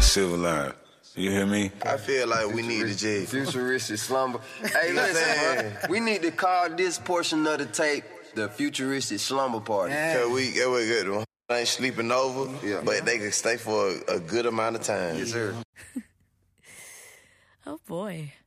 silver line. You hear me? I feel like we need to just... Futuristic slumber. Hey, listen, bro. We need to call this portion of the tape the Futuristic Slumber Party. Cause we good. They ain't sleeping over, but they can stay for a good amount of time. Yes, sir. Oh, boy.